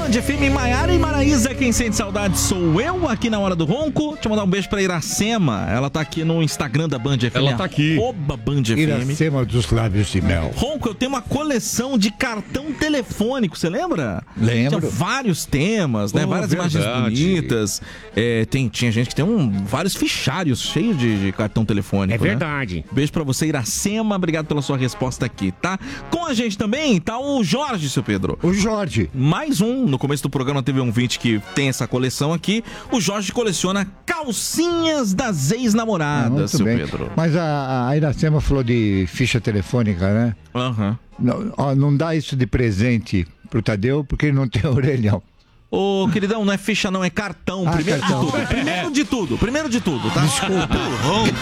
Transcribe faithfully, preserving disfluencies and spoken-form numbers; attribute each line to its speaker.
Speaker 1: Band F M, Maiara e Maraísa, quem sente saudade sou eu, aqui na Hora do Ronco. Deixa eu mandar um beijo pra Iracema, ela tá aqui no Instagram da Band F M.
Speaker 2: Ela tá aqui.
Speaker 1: Oba, Band F M.
Speaker 3: Iracema dos lábios de mel.
Speaker 1: Ronco, eu tenho uma coleção de cartão telefônico, você lembra?
Speaker 3: Lembro.
Speaker 1: Tinha vários temas, né?
Speaker 2: Oh,
Speaker 1: Várias
Speaker 2: verdade.
Speaker 1: imagens bonitas. É, tem, tinha gente que tem um, vários fichários cheios de, de cartão telefônico.
Speaker 2: É
Speaker 1: né?
Speaker 2: verdade.
Speaker 1: Beijo pra você, Iracema. Obrigado pela sua resposta aqui, tá? Com a gente também tá o Jorge, seu Pedro.
Speaker 3: O Jorge.
Speaker 1: Mais um. No começo do programa teve um ouvinte que tem essa coleção aqui. O Jorge coleciona calcinhas das ex-namoradas,
Speaker 3: Muito
Speaker 1: seu
Speaker 3: bem.
Speaker 1: Pedro.
Speaker 3: Mas a, a Iracema falou de ficha telefônica, né?
Speaker 1: Aham.
Speaker 3: Não, ó, não dá isso de presente pro Tadeu porque ele não tem orelhão.
Speaker 1: Ô, queridão, não é ficha não, é cartão.
Speaker 3: Ah,
Speaker 1: Primeiro
Speaker 3: cartão.
Speaker 1: de tudo. Primeiro de tudo. Primeiro de tudo, tá?
Speaker 3: Desculpa.